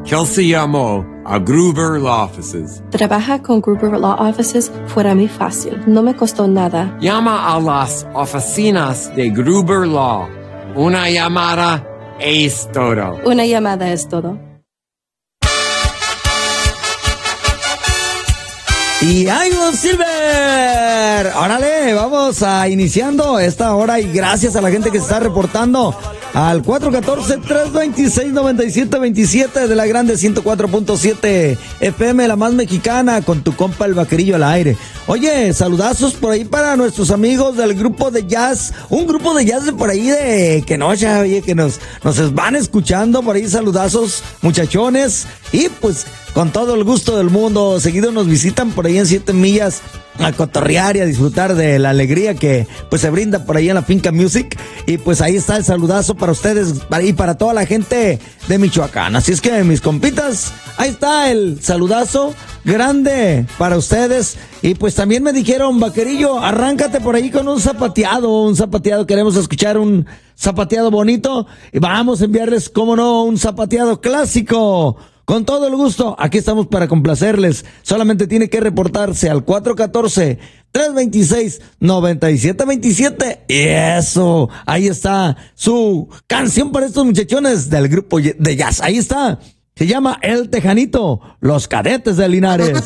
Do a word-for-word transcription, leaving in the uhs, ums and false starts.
que él se llamó a Gruber Law Offices. Trabaja con Gruber Law Offices fuera muy fácil. No me costó nada. Llama a las oficinas de Gruber Law. Una llamada es todo. Una llamada es todo. Y Iron Silver, órale, vamos a iniciando esta hora y gracias a la gente que se está reportando al cuatro uno cuatro, tres dos seis, nueve siete dos siete de la grande ciento cuatro punto siete F M, la más mexicana, con tu compa el Vaquerillo al aire. Oye, saludazos por ahí para nuestros amigos del grupo de jazz, un grupo de jazz de por ahí de Kenosha, oye, que nos, nos van escuchando por ahí, saludazos muchachones, y pues con todo el gusto del mundo, seguido nos visitan por ahí en Siete Millas a cotorrear y a disfrutar de la alegría que pues se brinda por ahí en la Finca Music. Y pues ahí está el saludazo para ustedes y para toda la gente de Michoacán. Así es que mis compitas, ahí está el saludazo grande para ustedes. Y pues también me dijeron, Vaquerillo, arráncate por ahí con un zapateado, un zapateado, queremos escuchar un zapateado bonito y vamos a enviarles, cómo no, un zapateado clásico. Con todo el gusto, aquí estamos para complacerles. Solamente tiene que reportarse al cuatro uno cuatro, tres dos seis, nueve siete dos siete. Y eso, ahí está su canción para estos muchachones del grupo de jazz. Ahí está, se llama El Tejanito, los Cadetes de Linares.